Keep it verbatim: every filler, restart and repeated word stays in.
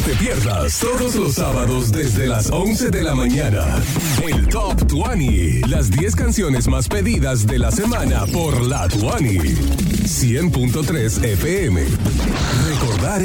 Te pierdas todos los sábados desde las once de la mañana. El Top veinte, las diez canciones más pedidas de la semana por la veinte. cien punto tres F M. Recordar